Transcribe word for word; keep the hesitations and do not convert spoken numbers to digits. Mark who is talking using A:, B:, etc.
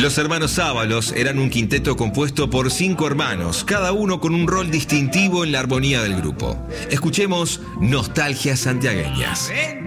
A: Los hermanos Ábalos eran un quinteto compuesto por cinco hermanos, cada uno con un rol distintivo en la armonía del grupo. Escuchemos Nostalgias Santiagueñas.